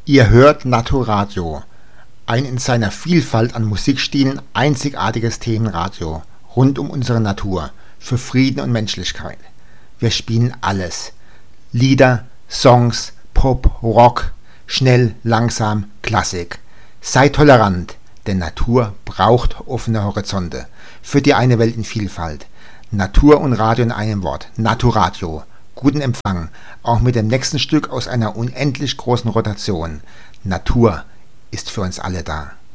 Ihr hört Naturadio, ein in seiner Vielfalt an Musikstilen einzigartiges Themenradio rund um unsere Natur, für Frieden und Menschlichkeit. Wir spielen alles. Lieder, Songs, Pop, Rock, schnell, langsam, Klassik. Sei tolerant, denn Natur braucht offene Horizonte für die eine Welt in Vielfalt. Natur und Radio in einem Wort. Naturadio. Guten Empfang, auch mit dem nächsten Stück aus einer unendlich großen Rotation. Natur ist für uns alle da.